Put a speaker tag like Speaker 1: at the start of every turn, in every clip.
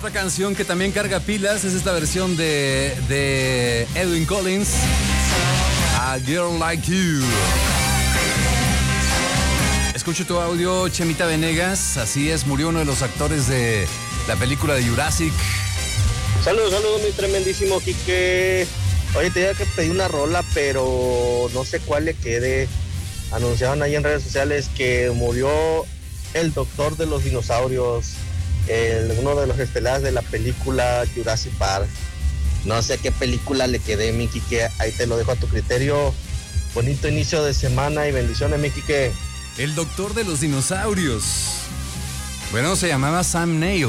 Speaker 1: Otra canción que también carga pilas es esta versión de Edwin Collins, A Girl Like You. Escucho tu audio, Chemita Venegas. Así es, murió uno de los actores de la película de Jurassic.
Speaker 2: Saludos, mi tremendísimo Quique. Oye, tenía que pedir una rola, pero no sé cuál le quede. Anunciaron ahí en redes sociales que murió el doctor de los dinosaurios, uno de los estelares de la película Jurassic Park. No sé qué película le quede, mi Quique. Ahí te lo dejo a tu criterio. Bonito inicio de semana y bendiciones, mi Quique.
Speaker 1: El doctor de los dinosaurios. Bueno, se llamaba Sam Neill.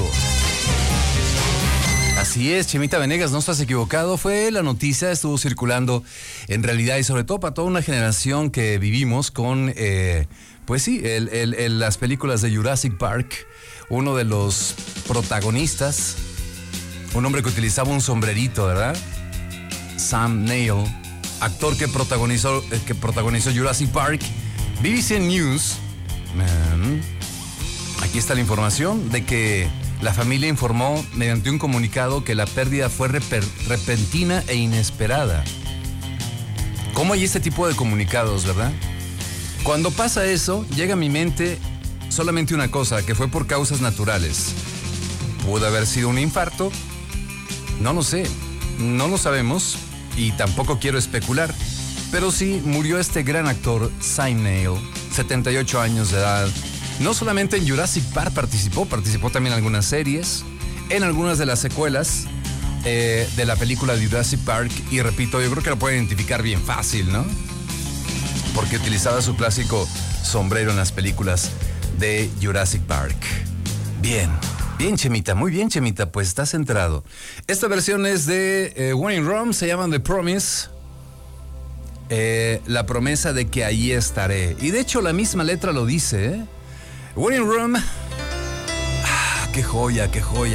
Speaker 1: Así es, Chemita Venegas, no estás equivocado. Fue la noticia, estuvo circulando en realidad y sobre todo para toda una generación que vivimos con, pues sí, las películas de Jurassic Park. Uno de los protagonistas, un hombre que utilizaba un sombrerito, ¿verdad? Sam Neill, actor que protagonizó Jurassic Park. BBC News, aquí está la información de que la familia informó mediante un comunicado que la pérdida fue repentina e inesperada. ¿Cómo hay este tipo de comunicados, verdad? Cuando pasa eso, llega a mi mente solamente una cosa, que fue por causas naturales. ¿Pudo haber sido un infarto? No lo sé, no lo sabemos y tampoco quiero especular. Pero sí, murió este gran actor, Sam Neill, 78 años de edad. No solamente en Jurassic Park participó también en algunas series, en algunas de las secuelas de la película de Jurassic Park. Y repito, yo creo que lo pueden identificar bien fácil, ¿no? Porque utilizaba su clásico sombrero en las películas de Jurassic Park. Bien, Chemita, muy bien, Chemita, pues estás centrado. Esta versión es de Wayne Rum, se llama The Promise. La promesa de que allí estaré. Y de hecho la misma letra lo dice, ¿eh? Wayne Rum, qué joya.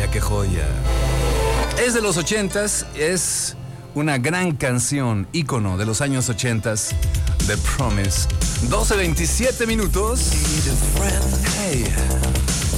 Speaker 1: Es de los 80s, es una gran canción, ícono de los años 80s, The Promise. 12:27 minutos. Hey.